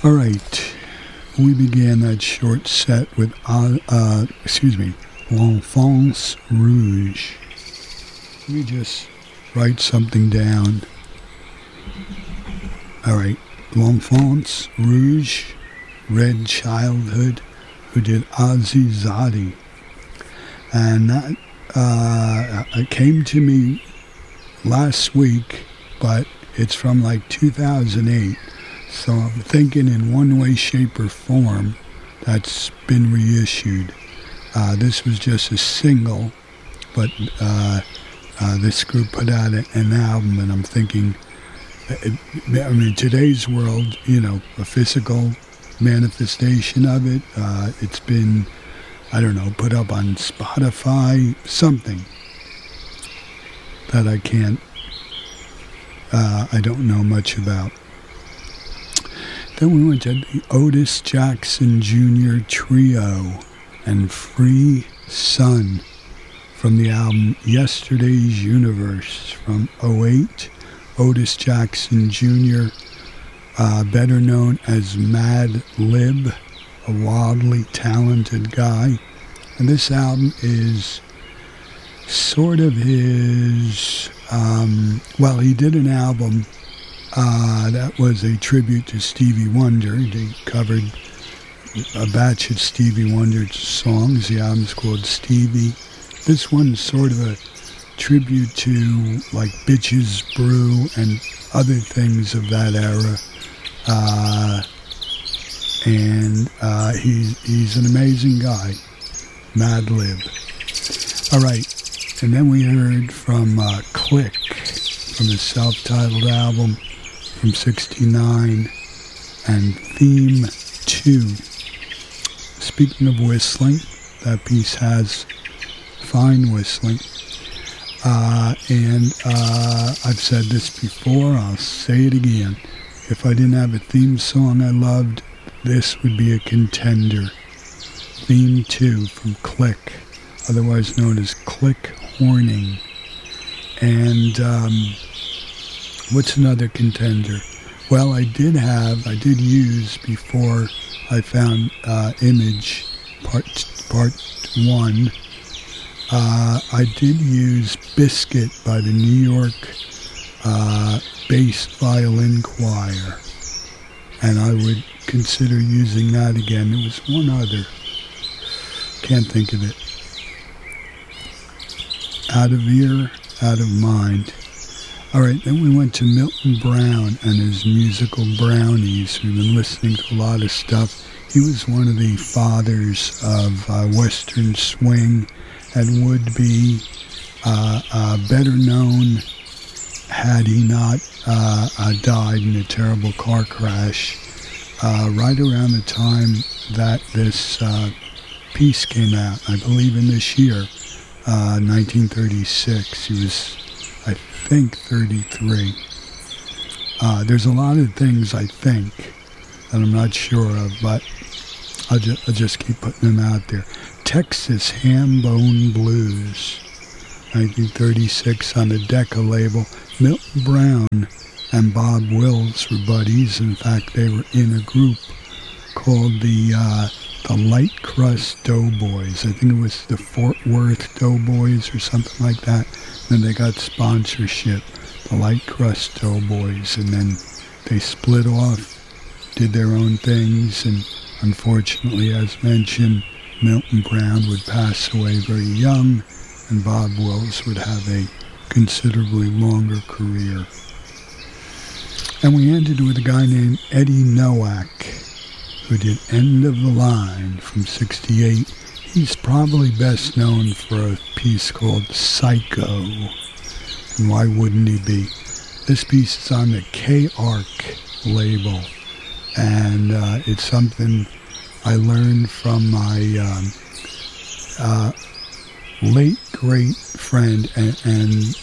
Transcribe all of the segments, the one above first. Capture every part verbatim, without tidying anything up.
All right, we began that short set with, uh, uh, excuse me, L'Enfance Rouge. Let me just write something down. All right, L'Enfance Rouge, Red Childhood, who did Azizade. And that uh, it came to me last week, but it's from like two thousand eight. So I'm thinking in one way, shape, or form that's been reissued. Uh, this was just a single, but uh, uh, this group put out an album, and I'm thinking, I mean, today's world, you know, a physical manifestation of it. Uh, it's been, I don't know, put up on Spotify, something that I can't, uh, I don't know much about. Then we went to the Otis Jackson Junior Trio and Free Sun from the album Yesterday's Universe from oh eight. Otis Jackson Junior, uh, better known as Mad Lib, a wildly talented guy. And this album is sort of his, um, well, he did an album Uh, that was a tribute to Stevie Wonder. They covered a batch of Stevie Wonder's songs. The album's called Stevie. This one's sort of a tribute to like Bitches Brew and other things of that era. Uh, and uh, he, he's an amazing guy, Mad Lib. All right, and then we heard from uh, Click from his self-titled album from sixty-nine, and Theme two. Speaking of whistling, that piece has fine whistling. Uh, and uh, I've said this before, I'll say it again. If I didn't have a theme song I loved, this would be a contender. Theme two from Click, otherwise known as Click Horning. And um, what's another contender? Well, I did have, I did use before I found uh, Image Part Part One. Uh, I did use Biscuit by the New York uh, Bass Violin Choir, and I would consider using that again. There was one other, can't think of it. Out of ear, out of mind. All right, then we went to Milton Brown and his musical Brownies. We've been listening to a lot of stuff. He was one of the fathers of uh, Western swing and would be uh, uh, better known had he not uh, uh, died in a terrible car crash uh, right around the time that this uh, piece came out, I believe in this year, uh, nineteen thirty-six. He was, I think, thirty-three. Uh, there's a lot of things I think that I'm not sure of, but I'll, ju- I'll just keep putting them out there. Texas Hambone Blues, nineteen thirty-six, on the Decca label. Milton Brown and Bob Wills were buddies. In fact, they were in a group called the uh, the Light Crust Doughboys. I think it was the Fort Worth Doughboys or something like that. Then they got sponsorship, the Light Crust Doughboys, and then they split off, did their own things, and unfortunately, as mentioned, Milton Brown would pass away very young, and Bob Wills would have a considerably longer career. And we ended with a guy named Eddie Nowak, who did End of the Line from sixty-eight. He's probably best known for a piece called Psycho. And why wouldn't he be? This piece is on the K-Arc label. And uh, it's something I learned from my um, uh, late great friend and, and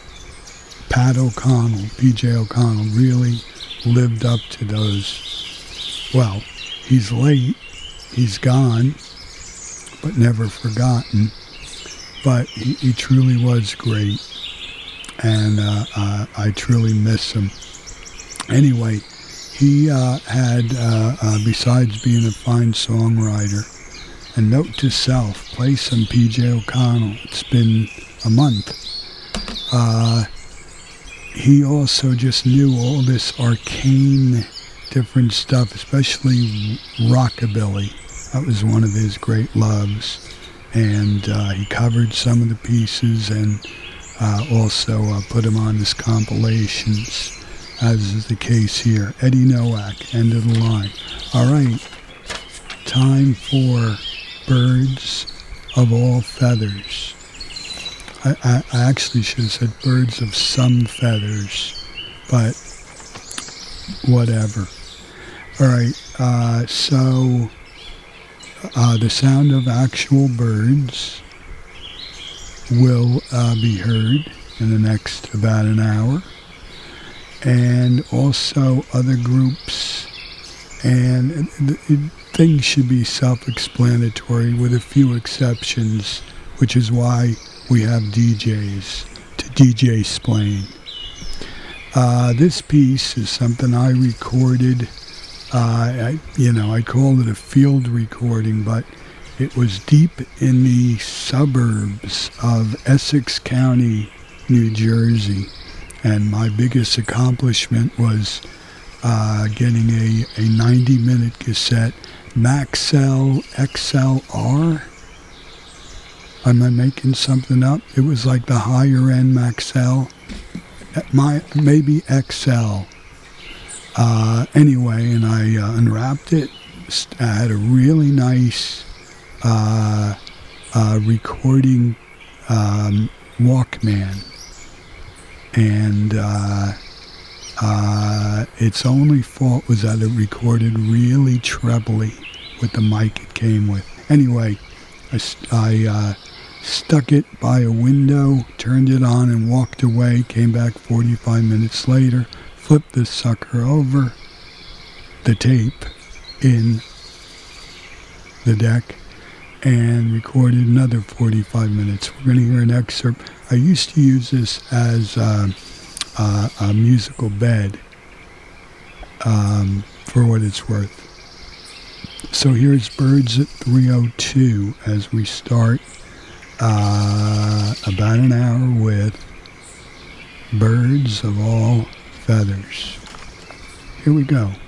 Pat O'Connell, P J O'Connell, really lived up to those. Well, he's late, he's gone, but never forgotten. But he, he truly was great, and uh, uh, I truly miss him. Anyway, he uh, had, uh, uh, besides being a fine songwriter, a note to self, play some P J O'Connell. It's been a month. Uh, he also just knew all this arcane different stuff, especially rockabilly. That was one of his great loves. And uh, he covered some of the pieces and uh, also uh, put them on his compilations, as is the case here. Eddie Nowak, end of the line. All right, time for Birds of All Feathers. I, I, I actually should have said Birds of Some Feathers, but whatever. All right, uh, so uh, the sound of actual birds will uh, be heard in the next about an hour, and also other groups, and it, it, things should be self-explanatory with a few exceptions, which is why we have D Js to D J-splain. Uh, this piece is something I recorded. Uh, I, you know, I called it a field recording, but it was deep in the suburbs of Essex County, New Jersey. And my biggest accomplishment was uh, getting a, a ninety-minute cassette, Maxell X L R. Am I making something up? It was like the higher-end Maxell. My, maybe X L. Uh, anyway, and I uh, unwrapped it. I had a really nice uh, uh, recording um, Walkman. And uh, uh, its only fault was that it recorded really trebly with the mic it came with. Anyway, I, I uh, stuck it by a window, turned it on, and walked away. Came back forty-five minutes later, flipped this sucker over, the tape in the deck, and recorded another forty-five minutes. We're going to hear an excerpt. I used to use this as uh, uh, a musical bed, um, for what it's worth. So here's Birds at three oh two as we start uh, about an hour with Birds of All Feathers. Here we go.